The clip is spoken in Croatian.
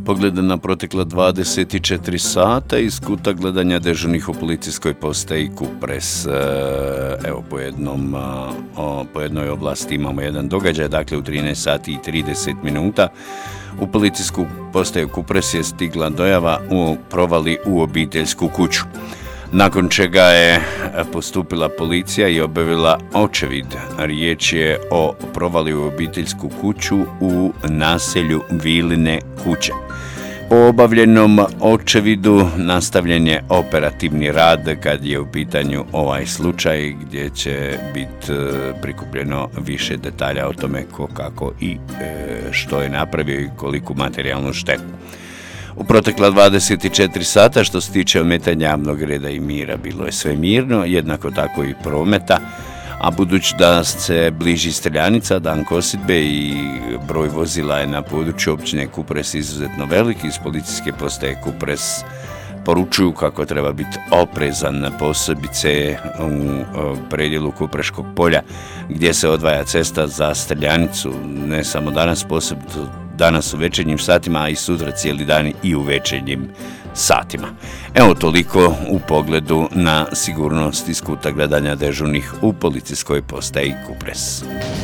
pogled na protekla 24 sata iz kuta gledanja dežurnih u policijskoj postaji Kupres. Evo, po jednoj oblasti imamo jedan događaj, dakle u 13 sati i 30 minuta u policijsku postaju Kupres je stigla dojava u provali u obiteljsku kuću. Nakon čega je postupila policija i obavila očevid. Riječ je o provali u obiteljsku kuću u naselju Viline kuće. Po obavljenom očevidu nastavljen je operativni rad kad je u pitanju ovaj slučaj gdje će biti prikupljeno više detalja o tome ko, kako i što je napravio i koliku materijalnu štetu. U protekla 24 sata što se tiče ometanja javnog reda i mira bilo je sve mirno, jednako tako i prometa, a budući da se bliži streljanica, dan kosidbe i broj vozila je na području općine Kupres izuzetno veliki, iz policijske postaje Kupres poručuju kako treba biti oprezan, posebice u predjelu Kupreškog polja gdje se odvaja cesta za streljanicu, ne samo danas, posebno danas u večernjim satima, a i sutra cijeli dan i u večernjim satima. Evo toliko u pogledu na sigurnost iz kuta gledanja dežurnih u policijskoj postaji Kupres.